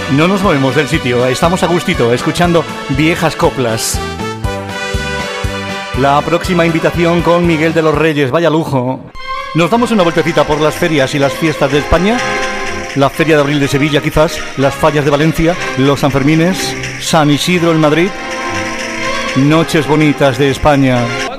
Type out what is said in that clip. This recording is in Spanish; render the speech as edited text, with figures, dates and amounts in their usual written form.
No nos movemos del sitio, estamos a gustito, escuchando viejas coplas. La próxima invitación con Miguel de los Reyes, vaya lujo. Nos damos una vueltecita por las ferias y las fiestas de España. La Feria de Abril de Sevilla quizás, las Fallas de Valencia, los Sanfermines, San Isidro en Madrid. Noches bonitas de España.